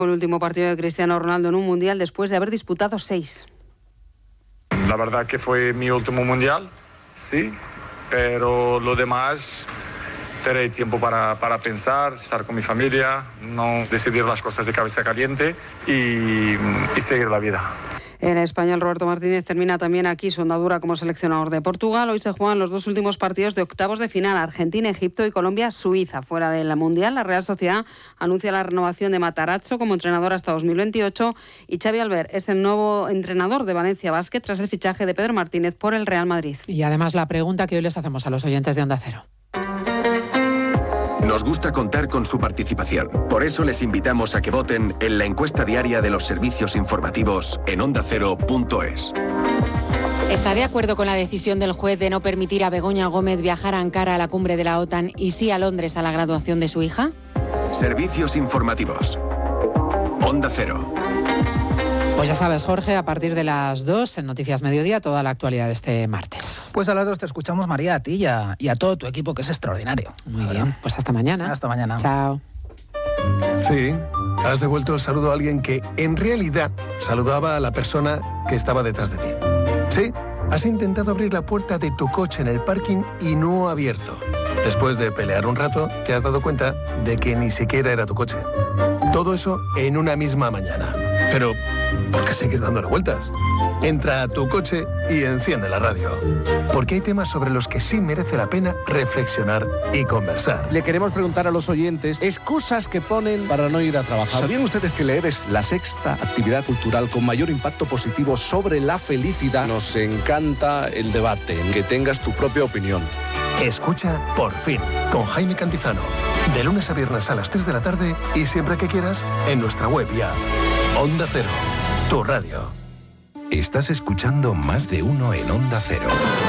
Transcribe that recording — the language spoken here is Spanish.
El último partido de Cristiano Ronaldo en un mundial después de haber disputado 6. La verdad que fue mi último mundial, sí, pero lo demás tendré tiempo para pensar, estar con mi familia, no decidir las cosas de cabeza caliente y seguir la vida. En español, Roberto Martínez termina también aquí su andadura como seleccionador de Portugal. Hoy se juegan los dos últimos partidos de octavos de final, Argentina, Egipto y Colombia, Suiza. Fuera del Mundial, la Real Sociedad anuncia la renovación de Matarazzo como entrenador hasta 2028 y Xavi Albert es el nuevo entrenador de Valencia Basket tras el fichaje de Pedro Martínez por el Real Madrid. Y además la pregunta que hoy les hacemos a los oyentes de Onda Cero. Nos gusta contar con su participación. Por eso les invitamos a que voten en la encuesta diaria de los servicios informativos en ondacero.es. ¿Está de acuerdo con la decisión del juez de no permitir a Begoña Gómez viajar a Ankara a la cumbre de la OTAN y sí a Londres a la graduación de su hija? Servicios informativos. Onda Cero. Pues ya sabes, Jorge, a partir de las 2 en Noticias Mediodía, toda la actualidad de este martes. Pues a las 2 te escuchamos, María, a ti y a todo tu equipo, que es extraordinario. Muy bien, pues hasta mañana. Hasta mañana. Chao. Sí, has devuelto el saludo a alguien que en realidad saludaba a la persona que estaba detrás de ti. Sí, has intentado abrir la puerta de tu coche en el parking y no ha abierto. Después de pelear un rato, te has dado cuenta de que ni siquiera era tu coche. Todo eso en una misma mañana. Pero, ¿por qué seguir dándole vueltas? Entra a tu coche y enciende la radio. Porque hay temas sobre los que sí merece la pena reflexionar y conversar. Le queremos preguntar a los oyentes excusas que ponen para no ir a trabajar. ¿Sabían ustedes que leer es la sexta actividad cultural con mayor impacto positivo sobre la felicidad? Nos encanta el debate, que tengas tu propia opinión. Escucha Por Fin, con Jaime Cantizano. De lunes a viernes a las 3 de la tarde y siempre que quieras en nuestra web y app. Onda Cero, tu radio. Estás escuchando Más de Uno en Onda Cero.